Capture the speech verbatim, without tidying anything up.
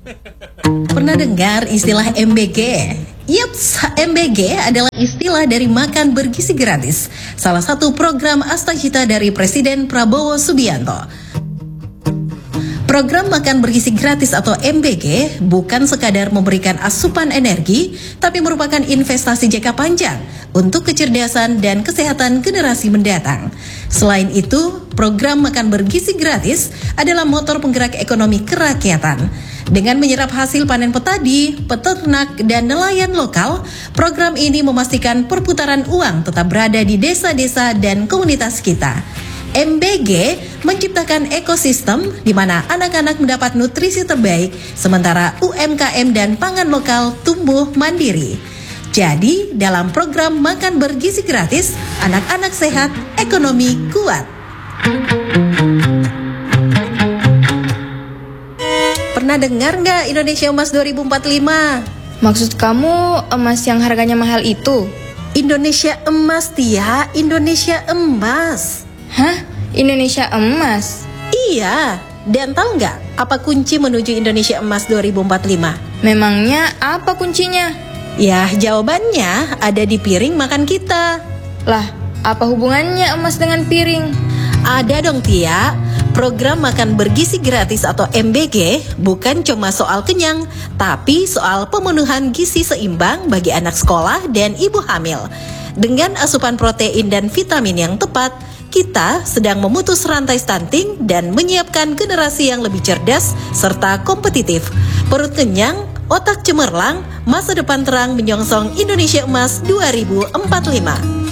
Pernah dengar istilah M B G? Yups, M B G adalah istilah dari makan bergizi gratis, salah satu program Astagita dari Presiden Prabowo Subianto. Program makan bergizi gratis atau M B G bukan sekadar memberikan asupan energi, tapi merupakan investasi jangka panjang untuk kecerdasan dan kesehatan generasi mendatang. Selain itu, program makan bergizi gratis adalah motor penggerak ekonomi kerakyatan. Dengan menyerap hasil panen petani, peternak, dan nelayan lokal, program ini memastikan perputaran uang tetap berada di desa-desa dan komunitas kita. M B G menciptakan ekosistem di mana anak-anak mendapat nutrisi terbaik, sementara U M K M dan pangan lokal tumbuh mandiri. Jadi, dalam program makan bergizi gratis, anak-anak sehat, ekonomi kuat. Pernah dengar nggak Indonesia Emas dua ribu empat puluh lima? Maksud kamu emas yang harganya mahal itu? Indonesia Emas, Tia, Indonesia Emas. Hah? Indonesia Emas? Iya, dan tahu nggak apa kunci menuju Indonesia Emas dua ribu empat puluh lima? Memangnya apa kuncinya? Ya, jawabannya ada di piring makan kita. Lah, apa hubungannya emas dengan piring? Ada dong, Tia. Program makan bergizi gratis atau M B G bukan cuma soal kenyang, tapi soal pemenuhan gizi seimbang bagi anak sekolah dan ibu hamil. Dengan asupan protein dan vitamin yang tepat, kita sedang memutus rantai stunting dan menyiapkan generasi yang lebih cerdas serta kompetitif. Perut kenyang, otak cemerlang, masa depan terang menyongsong Indonesia Emas dua ribu empat puluh lima.